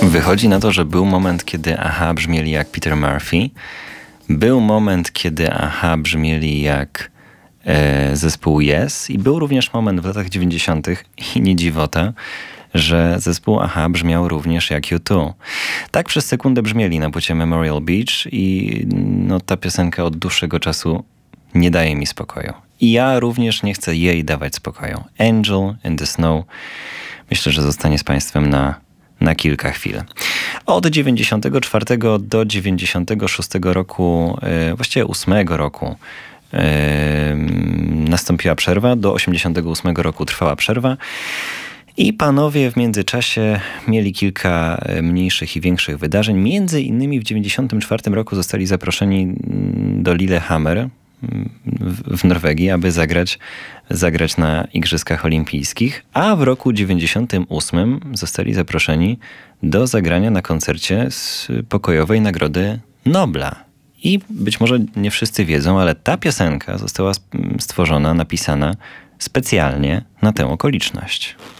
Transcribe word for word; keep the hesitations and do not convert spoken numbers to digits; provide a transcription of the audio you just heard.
Wychodzi na to, że był moment, kiedy Aha brzmieli jak Peter Murphy. Był moment, kiedy Aha brzmieli jak e, zespół Yes. I był również moment w latach dziewięćdziesiątych i nie dziwota, że zespół Aha brzmiał również jak U dwa. Tak przez sekundę brzmieli na płycie Memorial Beach i no, ta piosenka od dłuższego czasu nie daje mi spokoju. I ja również nie chcę jej dawać spokoju. Angel in the Snow myślę, że zostanie z Państwem na, na kilka chwil. Od dziewięćdziesiątego czwartego do dziewięćdziesiątego szóstego roku, yy, właściwie ósmego roku, yy, nastąpiła przerwa. Do osiemdziesiątego ósmego roku trwała przerwa. I panowie w międzyczasie mieli kilka mniejszych i większych wydarzeń. Między innymi w dziewięćdziesiątym czwartym roku zostali zaproszeni do Lillehammer w Norwegii, aby zagrać, zagrać na Igrzyskach Olimpijskich, a w roku dziewięćdziesiątym ósmym zostali zaproszeni do zagrania na koncercie z Pokojowej Nagrody Nobla. I być może nie wszyscy wiedzą, ale ta piosenka została stworzona, napisana specjalnie na tę okoliczność.